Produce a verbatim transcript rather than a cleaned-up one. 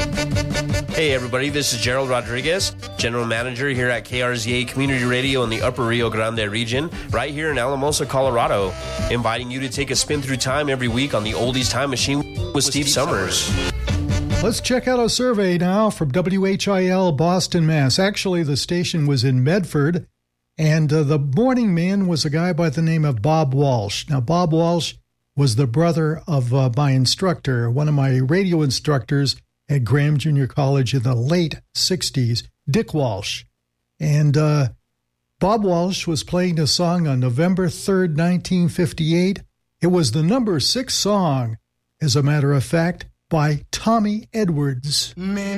Hey everybody, this is Gerald Rodriguez, General Manager here at K R Z A Community Radio in the Upper Rio Grande region, right here in Alamosa, Colorado, inviting you to take a spin through time every week on the Oldies Time Machine with Steve Summers. Let's check out a survey now from W H I L Boston, Mass. Actually, the station was in Medford, and uh, the morning man was a guy by the name of Bob Walsh. Now, Bob Walsh was the brother of uh, my instructor, one of my radio instructors at Graham Junior College in the late sixties, Dick Walsh. And uh, Bob Walsh was playing a song on November third, nineteen fifty-eight. It was the number six song, as a matter of fact, by Tommy Edwards. Man.